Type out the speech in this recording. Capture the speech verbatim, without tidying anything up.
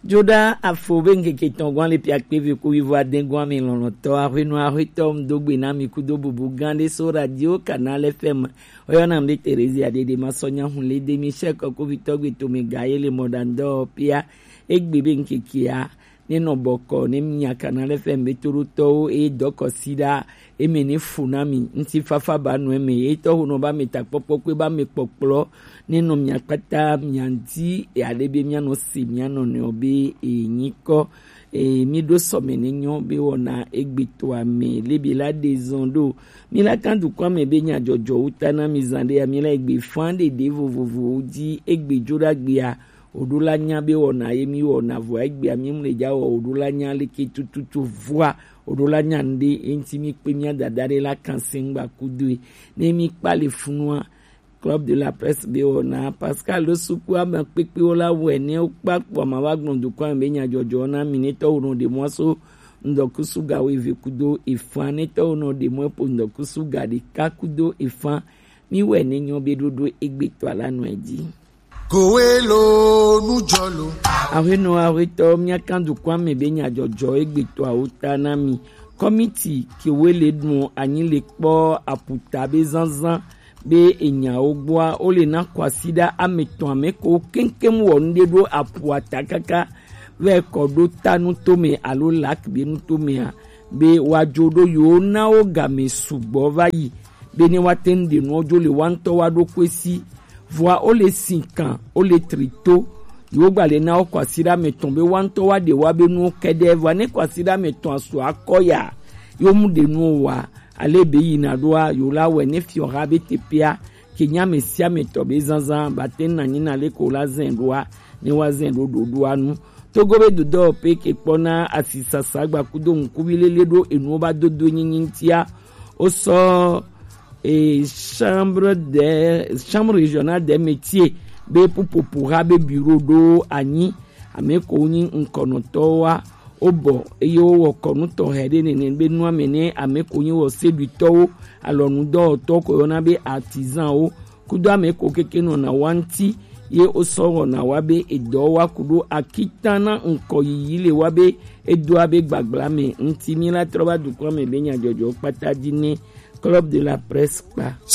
Joda afobenge ketongwan le piakpe vi ku ivoa dengwan mi lonoto arino aritom dogbe na mi kudo bubu gande so radio canal F M oyona mbe Terezi adede masonya hunle de Michel ko vitogbe to me gaye le modando pia egbebe nkekia nino boko ne mnya canal F M beturuto e doko sida e meni funami nti fafa ba no eme e to hono ba metapopo kwe ba mepoplo nino mnya kata myanti e adebe mnya no si mnya no ne obi e nyiko e mi do somene nyo be wona egbeto ame lebi la dezondo mi la kandu kwa me be nya jojo utana mi zande ya mi la egbe fande de vovovo di egbe joda gbia odula nya be wona yemi wona vo egbe ami mleja wo odula nya leke tututu voa odula nya nde intimi pe mi dadare la kansengba kudui ne mi pale funua Club de la Presse be wona Pascal lo suku ama pepe ola we ne okpapo ma wa gbondu kwa be nya jojo na minito uno de moso ndokusu ga we vekudo ifane to uno de mo po ndokusu ga de kakudo ifan mi we ne nyo be dodo egbeto ala no eji Kowelo nujolo aweno awito miakandu kwa mebenya jojo egbeto auta mi committee ki wele dun anyin le po aputa be zanzan be enya ogboa ole na kwasida ameton ameko kenkem wo ndedo apuata kaka we kodo tanu tome alo lak be nu tome be wajodo yo na o game sugbo vayi be ni watende no jole wanto wado kwesi voa ole sinkan ole trito yo gbale na okwasira meton be wanto wa de wa be nu kede voa ne kwasira meton aso akoya yo mu de nu wa ale be yina doa yo la we ne fiora be tepia kenya mesia meton be zanzan baten na nyina le ko la zendoa ne wa zendo dodoa nu togobe dodo pe ke pona asisa sagba kudo nkubile do enu ba dodo nyintia o so et chambre de chambre régionale des métiers be popopura be bureau do ani ameko ni nkonoto wa obo eyo wo konuto hede ne be nu amene ameko ni wo seduto alonu do to ko na be artisan o kudo ameko keke no na wanti ye osoro na wabe edo wa kudo akitana nko yile wabe edo abe gbagbla me ntimi la troba du kwa me benya jojo patadine Club de la Presse pa